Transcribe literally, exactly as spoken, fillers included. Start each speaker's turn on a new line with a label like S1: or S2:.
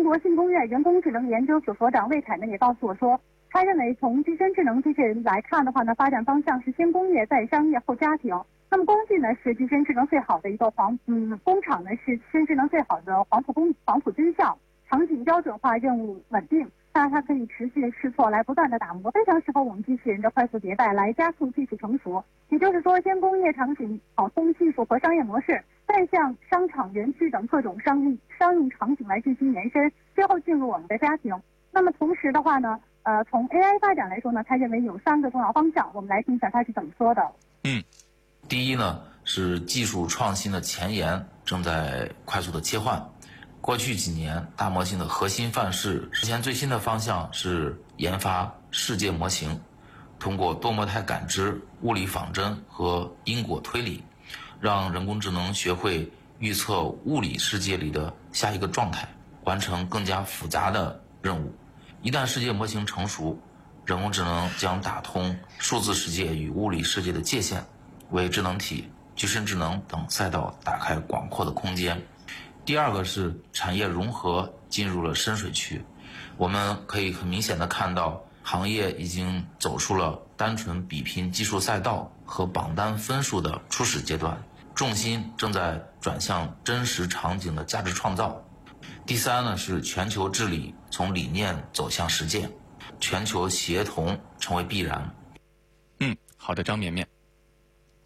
S1: 国信工院人工智能研究所所长魏凯呢也告诉我说，他认为从自身智能机器人来看的话呢，发展方向是先工业再商业后家庭。那么工具呢是自身智能最好的一个防嗯工厂呢是自身智能最好的防腐工防腐真相，场景标准化，任务稳定。当然它可以持续试错来不断的打磨，非常适合我们机器人的快速迭代来加速技术成熟。也就是说，先工业场景跑通技术和商业模式，再向商场、园区等各种商业商用场景来进行延伸，最后进入我们的家庭。那么同时的话呢，呃，从 A I 发展来说呢，他认为有三个重要方向，我们来听一下他是怎么说的。
S2: 嗯，第一呢是技术创新的前沿正在快速的切换。过去几年，大模型的核心范式实现最新的方向是研发世界模型，通过多模态感知、物理仿真和因果推理，让人工智能学会预测物理世界里的下一个状态，完成更加复杂的任务。一旦世界模型成熟，人工智能将打通数字世界与物理世界的界限，为智能体、具身智能等赛道打开广阔的空间。第二个是产业融合进入了深水区，我们可以很明显的看到，行业已经走出了单纯比拼技术赛道和榜单分数的初始阶段，重心正在转向真实场景的价值创造。第三呢是全球治理从理念走向实践，全球协同成为必然。
S3: 嗯，好的，张绵绵。